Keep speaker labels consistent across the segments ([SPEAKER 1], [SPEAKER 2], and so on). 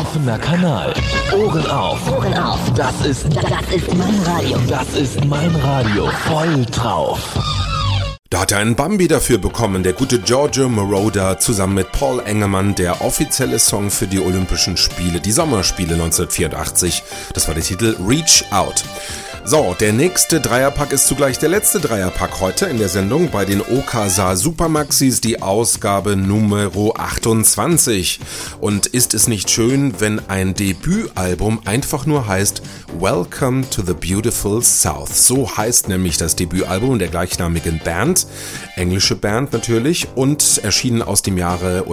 [SPEAKER 1] Offener Kanal. Ohren auf.
[SPEAKER 2] Ohren auf.
[SPEAKER 1] Das ist
[SPEAKER 2] mein Radio.
[SPEAKER 1] Das ist mein Radio. Voll drauf.
[SPEAKER 3] Da hat er einen Bambi dafür bekommen, der gute Giorgio Moroder zusammen mit Paul Engermann, der offizielle Song für die Olympischen Spiele, die Sommerspiele 1984. Das war der Titel Reach Out. So, der nächste Dreierpack ist zugleich der letzte Dreierpack heute in der Sendung bei den Okasa Supermaxis, die Ausgabe Nummer 28. Und ist es nicht schön, wenn ein Debütalbum einfach nur heißt Welcome to the Beautiful South? So heißt nämlich das Debütalbum der gleichnamigen Band, englische Band natürlich, und erschienen im Jahre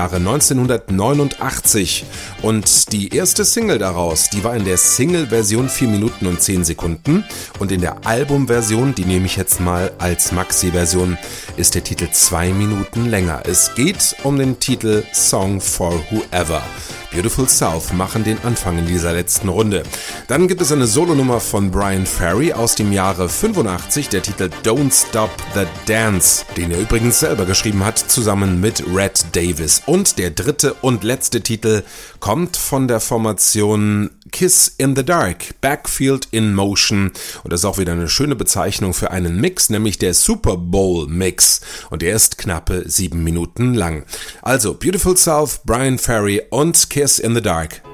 [SPEAKER 3] 1989. Und die erste Single daraus, die war in der Single-Version 4 Minuten und 10 Sekunden. Und in der Albumversion, die nehme ich jetzt mal als Maxi-Version, ist der Titel 2 Minuten länger. Es geht um den Titel Song for Whoever. Beautiful South machen den Anfang in dieser letzten Runde. Dann gibt es eine Solonummer von Bryan Ferry aus dem Jahre 85, der Titel Don't Stop the Dance, den er übrigens selber geschrieben hat, zusammen mit Red Davis. Und der dritte und letzte Titel kommt von der Formation Kiss in the Dark, Backfield in Motion. Und das ist auch wieder eine schöne Bezeichnung für einen Mix, nämlich der Super Bowl Mix. Und der ist knappe 7 Minuten lang. Also Beautiful South, Bryan Ferry und Kiss in the Dark.